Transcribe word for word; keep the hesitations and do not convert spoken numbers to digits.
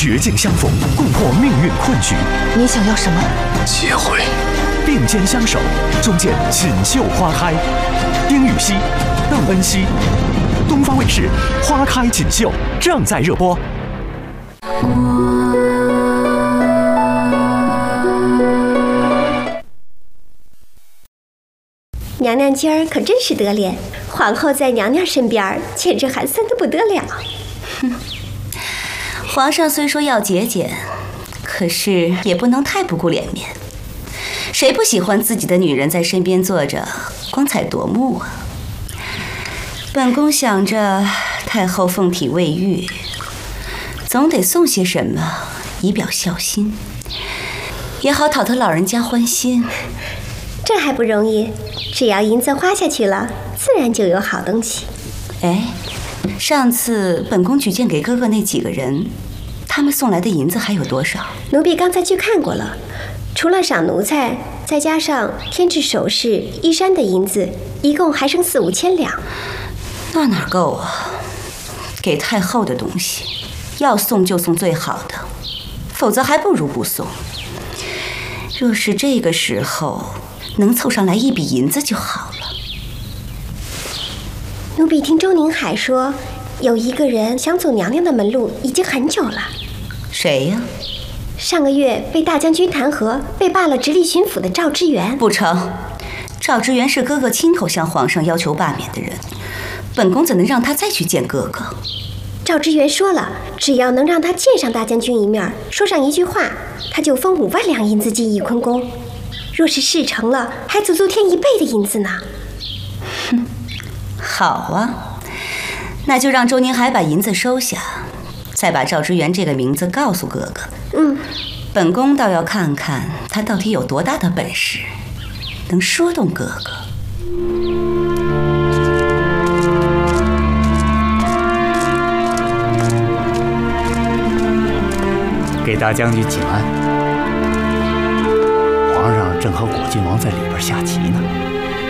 绝境相逢，共破命运困局。 你想要什么？ 结婚。 并肩相守，终见锦绣花开。丁禹兮、邓恩熙，东方卫视《花开锦绣》正在热播。 娘娘今儿可真是得脸，皇后在娘娘身边，简直寒酸的不得了。 哼，皇上虽说要节俭，可是也不能太不顾脸面。谁不喜欢自己的女人在身边坐着，光彩夺目啊？本宫想着太后凤体未愈，总得送些什么以表孝心，也好讨得老人家欢心。 这还不容易，只要银子花下去了，自然就有好东西。 哎，上次本宫举荐给哥哥那几个人，他们送来的银子还有多少？ 奴婢刚才去看过了，除了赏奴才，再加上添置首饰、衣衫的银子，一共还剩四五千两。 那哪够啊？给太后的东西，要送就送最好的，否则还不如不送。若是这个时候能凑上来一笔银子就好了。 奴婢听周宁海说，有一个人想走娘娘的门路已经很久了。 谁呀？ 上个月被大将军弹劾，被罢了直隶巡抚的赵之元。 不成，赵之元是哥哥亲口向皇上要求罢免的人，本宫怎能让他再去见哥哥？ 赵之元说了，只要能让他见上大将军一面，说上一句话，他就封五万两银子进翊坤宫。若是事成了，还足足添一倍的银子呢。 哼，好啊，那就让周宁海把银子收下，再把赵之元这个名字告诉哥哥。 嗯， 本宫倒要看看他到底有多大的本事，能说动哥哥。 给大将军请安。皇上正和果郡王在里边下棋呢。